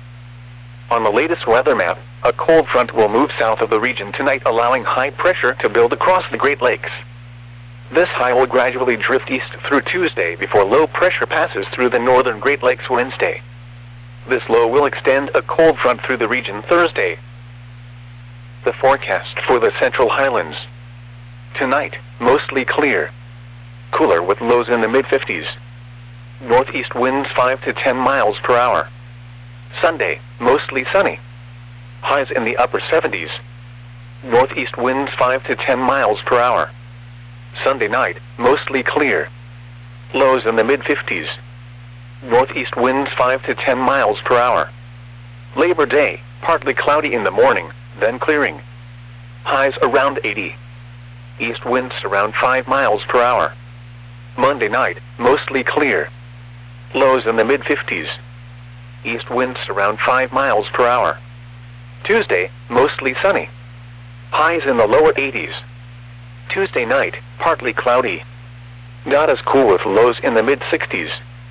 On the latest weather map, a cold front will move south of the region tonight, allowing high pressure to build across the Great Lakes. This high will gradually drift east through Tuesday before low pressure passes through the northern Great Lakes Wednesday. This low will extend a cold front through the region Thursday. The forecast for the Central Highlands. Tonight, mostly clear. Cooler with lows in the mid-50s. Northeast winds 5 to 10 miles per hour. Sunday, mostly sunny. Highs in the upper 70s. Northeast winds 5 to 10 miles per hour. Sunday night, mostly clear. Lows in the mid-50s. Northeast winds 5 to 10 miles per hour. Labor Day, partly cloudy in the morning, then clearing. Highs around 80. East winds around 5 miles per hour. Monday night, mostly clear. Lows in the mid-50s. East winds around 5 miles per hour. Tuesday, mostly sunny. Highs in the lower 80s. Tuesday night, partly cloudy. Not as cool with lows in the mid-60s.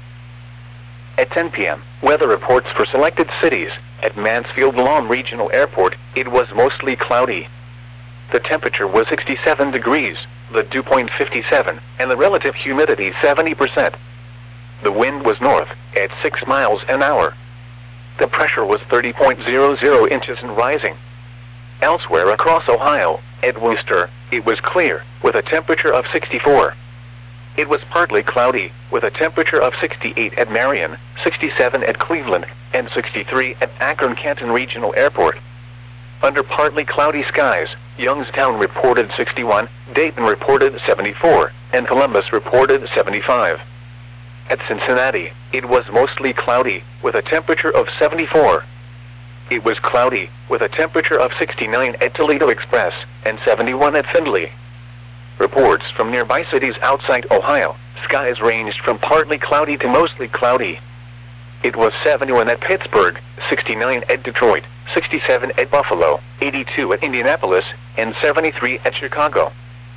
At 10 p.m., weather reports for selected cities. At Mansfield-Lom Regional Airport, it was mostly cloudy. The temperature was 67 degrees, the dew point 57, and the relative humidity 70%. The wind was north, at 6 miles an hour. The pressure was 30.00 inches and rising. Elsewhere across Ohio, at Wooster, it was clear, with a temperature of 64. It was partly cloudy, with a temperature of 68 at Marion, 67 at Cleveland, and 63 at Akron-Canton Regional Airport. Under partly cloudy skies, Youngstown reported 61, Dayton reported 74, and Columbus reported 75. At Cincinnati, it was mostly cloudy, with a temperature of 74. It was cloudy, with a temperature of 69 at Toledo Express, and 71 at Findlay. Reports from nearby cities outside Ohio, skies ranged from partly cloudy to mostly cloudy. It was 71 at Pittsburgh, 69 at Detroit, 67 at Buffalo, 82 at Indianapolis, and 73 at Chicago.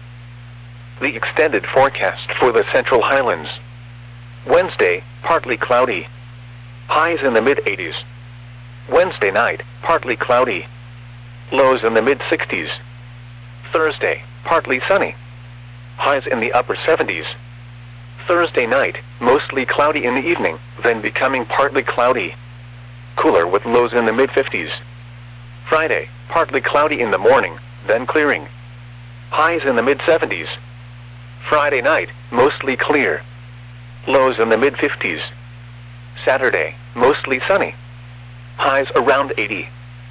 The extended forecast for the Central Highlands. Wednesday, partly cloudy. Highs in the mid-80s. Wednesday night, partly cloudy. Lows in the mid-60s. Thursday, partly sunny. Highs in the upper 70s. Thursday night, mostly cloudy in the evening, then becoming partly cloudy. Cooler with lows in the mid-50s. Friday, partly cloudy in the morning, then clearing. Highs in the mid-70s. Friday night, mostly clear. Lows in the mid-50s. Saturday, mostly sunny. Highs around 80.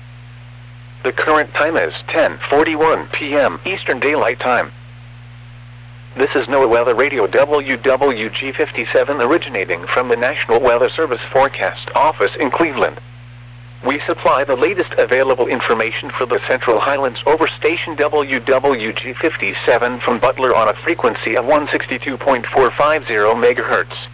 The current time is 10:41 p.m. Eastern Daylight Time. This is NOAA Weather Radio WWG57 originating from the National Weather Service Forecast Office in Cleveland. We supply the latest available information for the Central Highlands over station WWG57 from Butler on a frequency of 162.450 MHz.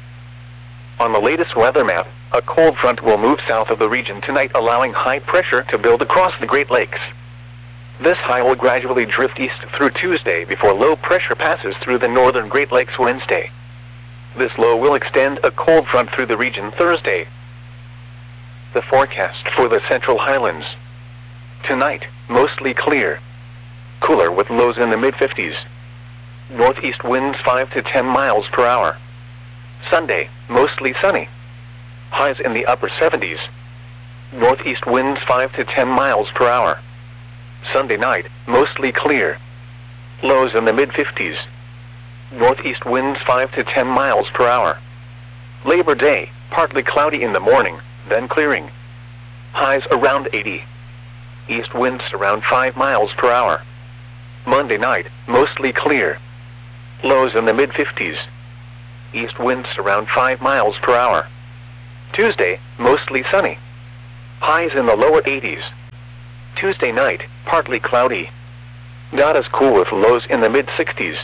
On the latest weather map, a cold front will move south of the region tonight, allowing high pressure to build across the Great Lakes. This high will gradually drift east through Tuesday before low pressure passes through the northern Great Lakes Wednesday. This low will extend a cold front through the region Thursday. The forecast for the Central Highlands. Tonight, mostly clear. Cooler with lows in the mid-50s. Northeast winds 5 to 10 miles per hour. Sunday, mostly sunny. Highs in the upper 70s. Northeast winds 5 to 10 miles per hour. Sunday night, mostly clear. Lows in the mid-50s. Northeast winds 5 to 10 miles per hour. Labor Day, partly cloudy in the morning, then clearing. Highs around 80. East winds around 5 miles per hour. Monday night, mostly clear. Lows in the mid-50s. East winds around 5 miles per hour. Tuesday, mostly sunny. Highs in the lower 80s. Tuesday night, partly cloudy. Not as cool with lows in the mid-60s.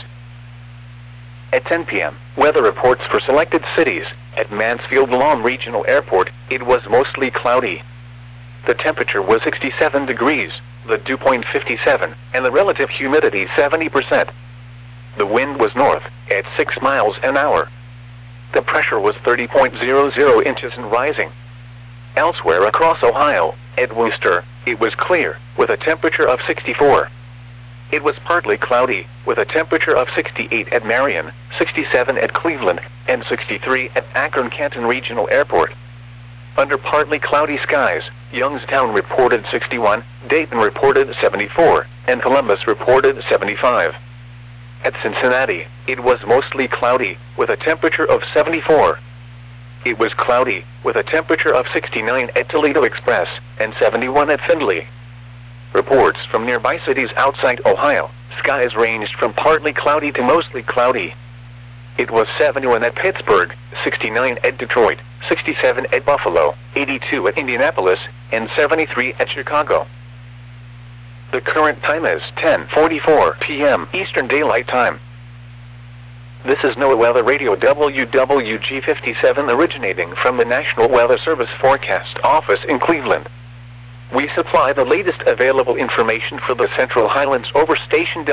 At 10 p.m., weather reports for selected cities. At Mansfield-Lom Regional Airport, it was mostly cloudy. The temperature was 67 degrees, the dew point 57, and the relative humidity 70%. The wind was north, at 6 miles an hour. The pressure was 30.00 inches and rising. Elsewhere across Ohio, at Wooster, it was clear, with a temperature of 64. It was partly cloudy, with a temperature of 68 at Marion, 67 at Cleveland, and 63 at Akron-Canton Regional Airport. Under partly cloudy skies, Youngstown reported 61, Dayton reported 74, and Columbus reported 75. At Cincinnati, it was mostly cloudy, with a temperature of 74. It was cloudy, with a temperature of 69 at Toledo Express, and 71 at Findlay. Reports from nearby cities outside Ohio, skies ranged from partly cloudy to mostly cloudy. It was 71 at Pittsburgh, 69 at Detroit, 67 at Buffalo, 82 at Indianapolis, and 73 at Chicago. The current time is 10:44 p.m. Eastern Daylight Time. This is NOAA Weather Radio WWG57 originating from the National Weather Service Forecast Office in Cleveland. We supply the latest available information for the Central Highlands over station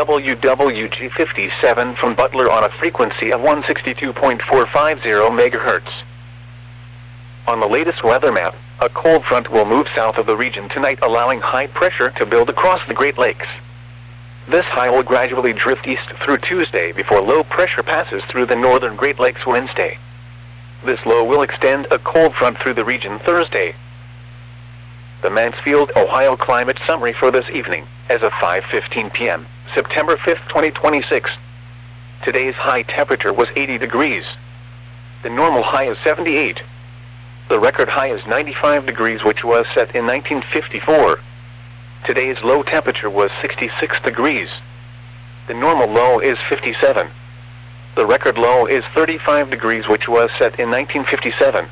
WWG57 from Butler on a frequency of 162.450 MHz. On the latest weather map, a cold front will move south of the region tonight, allowing high pressure to build across the Great Lakes. This high will gradually drift east through Tuesday before low pressure passes through the northern Great Lakes Wednesday. This low will extend a cold front through the region Thursday. The Mansfield, Ohio climate summary for this evening, as of 5:15 p.m., September 5, 2026. Today's high temperature was 80 degrees. The normal high is 78. The record high is 95 degrees, which was set in 1954. Today's low temperature was 66 degrees. The normal low is 57. The record low is 35 degrees, which was set in 1957.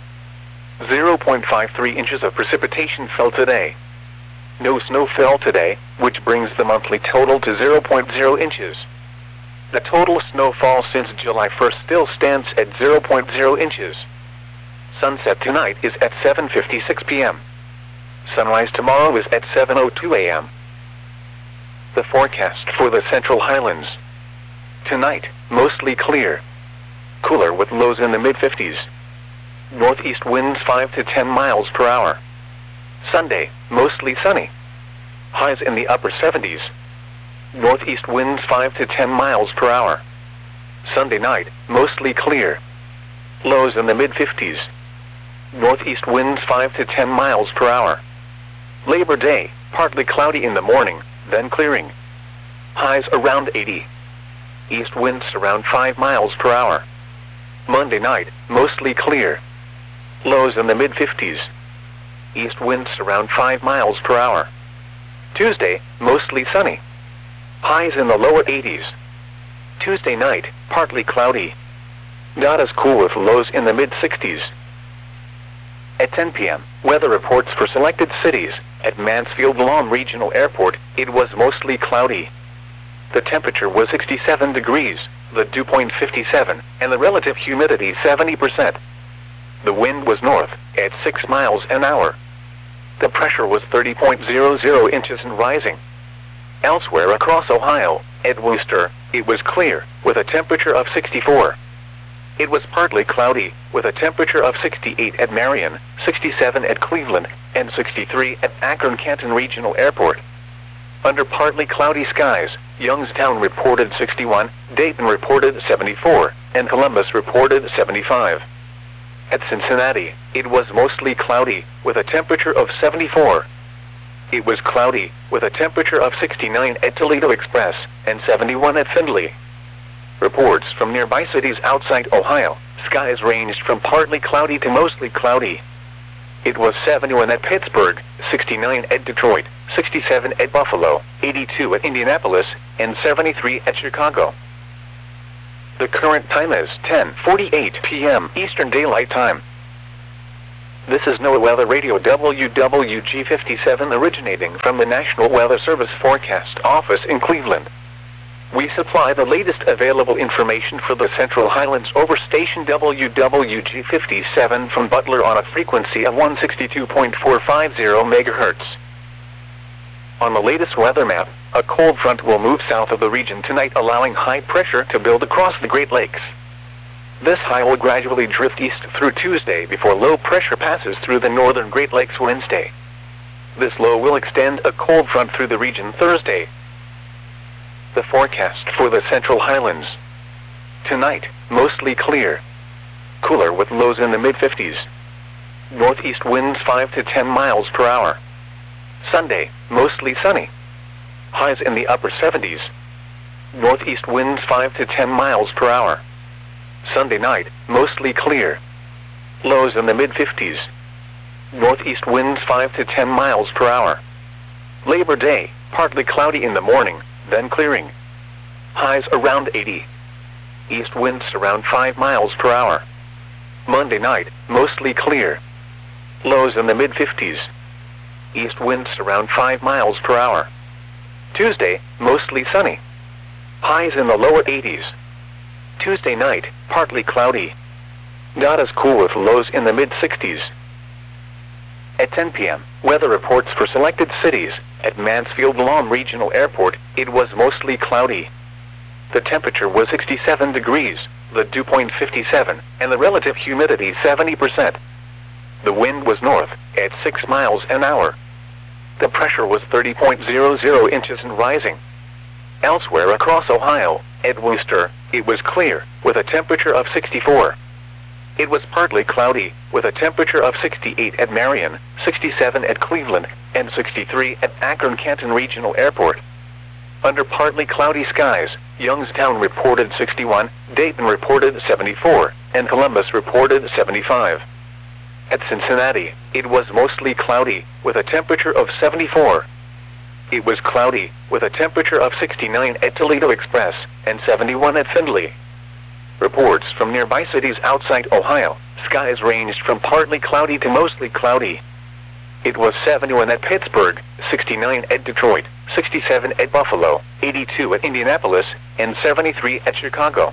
0.53 inches of precipitation fell today. No snow fell today, which brings the monthly total to 0.0 inches. The total snowfall since July 1st still stands at 0.0 inches. Sunset tonight is at 7:56 p.m. Sunrise tomorrow is at 7:02 a.m. The forecast for the Central Highlands. Tonight, mostly clear. Cooler with lows in the mid-50s. Northeast winds 5 to 10 miles per hour. Sunday, mostly sunny. Highs in the upper 70s. Northeast winds 5 to 10 miles per hour. Sunday night, mostly clear. Lows in the mid-50s. Northeast winds 5 to 10 miles per hour. Labor Day, partly cloudy in the morning, then clearing. Highs around 80. East winds around 5 miles per hour. Monday night, mostly clear. Lows in the mid-50s. East winds around 5 miles per hour. Tuesday, mostly sunny. Highs in the lower 80s. Tuesday night, partly cloudy. Not as cool with lows in the mid-60s. At 10 p.m., weather reports for selected cities. At Mansfield-Lom Regional Airport, it was mostly cloudy. The temperature was 67 degrees, the dew point 57, and the relative humidity 70%. The wind was north, at 6 miles an hour. The pressure was 30.00 inches and rising. Elsewhere across Ohio, at Wooster, it was clear, with a temperature of 64. It was partly cloudy, with a temperature of 68 at Marion, 67 at Cleveland, and 63 at Akron-Canton Regional Airport. Under partly cloudy skies, Youngstown reported 61, Dayton reported 74, and Columbus reported 75. At Cincinnati, it was mostly cloudy, with a temperature of 74. It was cloudy, with a temperature of 69 at Toledo Express, and 71 at Findlay. Reports from nearby cities outside Ohio, skies ranged from partly cloudy to mostly cloudy. It was 71 at Pittsburgh, 69 at Detroit, 67 at Buffalo, 82 at Indianapolis, and 73 at Chicago. The current time is 10:48 p.m. Eastern Daylight Time. This is NOAA Weather Radio WWG57 originating from the National Weather Service Forecast Office in Cleveland. We supply the latest available information for the Central Highlands over station WWG57 from Butler on a frequency of 162.450 MHz. On the latest weather map, a cold front will move south of the region tonight, allowing high pressure to build across the Great Lakes. This high will gradually drift east through Tuesday before low pressure passes through the northern Great Lakes Wednesday. This low will extend a cold front through the region Thursday. The forecast for the Central Highlands. Tonight, mostly clear. Cooler with lows in the mid-50s. Northeast winds 5 to 10 miles per hour. Sunday, mostly sunny. Highs in the upper 70s. Northeast winds 5 to 10 miles per hour. Sunday night, mostly clear. Lows in the mid-50s. Northeast winds 5 to 10 miles per hour. Labor Day, partly cloudy in the morning, then clearing. Highs around 80. East winds around 5 miles per hour. Monday night, mostly clear. Lows in the mid-50s. East winds around 5 miles per hour. Tuesday, mostly sunny. Highs in the lower 80s. Tuesday night, partly cloudy. Not as cool with lows in the mid-60s. At 10 p.m., weather reports for selected cities. At Mansfield-Lom Regional Airport, it was mostly cloudy. The temperature was 67 degrees, the dew point 57, and the relative humidity 70%. The wind was north, at 6 miles an hour. The pressure was 30.00 inches and rising. Elsewhere across Ohio, at Wooster, it was clear, with a temperature of 64. It was partly cloudy, with a temperature of 68 at Marion, 67 at Cleveland, and 63 at Akron-Canton Regional Airport. Under partly cloudy skies, Youngstown reported 61, Dayton reported 74, and Columbus reported 75. At Cincinnati, it was mostly cloudy, with a temperature of 74. It was cloudy, with a temperature of 69 at Toledo Express, and 71 at Findlay. Reports from nearby cities outside Ohio, skies ranged from partly cloudy to mostly cloudy. It was 71 at Pittsburgh, 69 at Detroit, 67 at Buffalo, 82 at Indianapolis, and 73 at Chicago.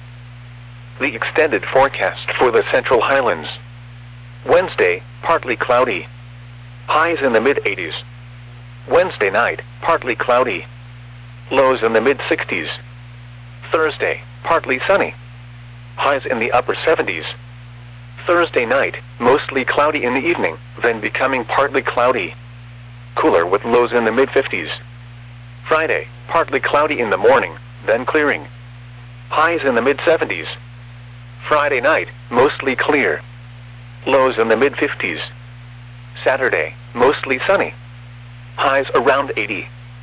The extended forecast for the Central Highlands. Wednesday, partly cloudy. Highs in the mid-80s. Wednesday night, partly cloudy. Lows in the mid-60s. Thursday, partly sunny. Highs in the upper 70s. Thursday night, mostly cloudy in the evening, then becoming partly cloudy. Cooler with lows in the mid-50s. Friday, partly cloudy in the morning, then clearing. Highs in the mid-70s. Friday night, mostly clear. Lows in the mid-50s. Saturday, mostly sunny. Highs around 80.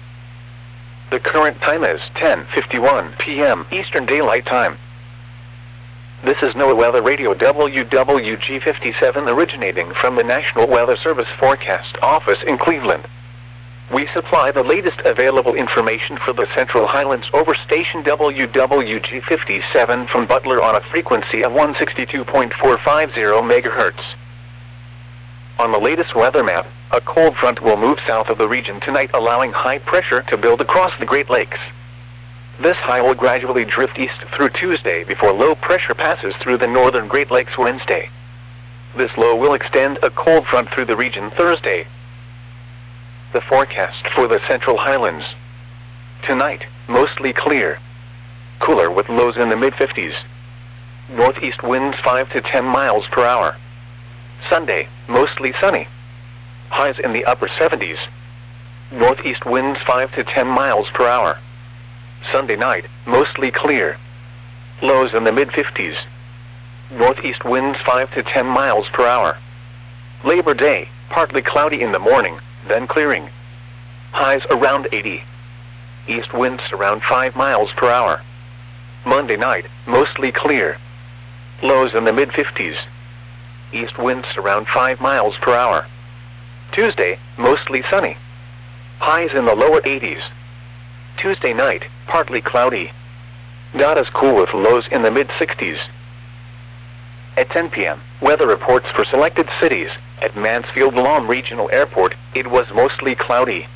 The current time is 10:51 p.m. Eastern Daylight Time. This is NOAA Weather Radio WWG57 originating from the National Weather Service Forecast Office in Cleveland. We supply the latest available information for the Central Highlands over station WWG57 from Butler on a frequency of 162.450 MHz. On the latest weather map, a cold front will move south of the region tonight, allowing high pressure to build across the Great Lakes. This high will gradually drift east through Tuesday before low pressure passes through the northern Great Lakes Wednesday. This low will extend a cold front through the region Thursday. The forecast for the Central Highlands. Tonight, mostly clear. Cooler with lows in the mid-50s. Northeast winds 5 to 10 miles per hour. Sunday, mostly sunny. Highs in the upper 70s. Northeast winds 5 to 10 miles per hour. Sunday night, mostly clear. Lows in the mid-50s. Northeast winds 5 to 10 miles per hour. Labor Day, partly cloudy in the morning, then clearing. Highs around 80. East winds around 5 miles per hour. Monday night, mostly clear. Lows in the mid-50s. East winds around 5 miles per hour. Tuesday, mostly sunny. Highs in the lower 80s. Tuesday night, partly cloudy. Not as cool with lows in the mid-60s. At 10 p.m., weather reports for selected cities. At Mansfield Lam Regional Airport, it was mostly cloudy.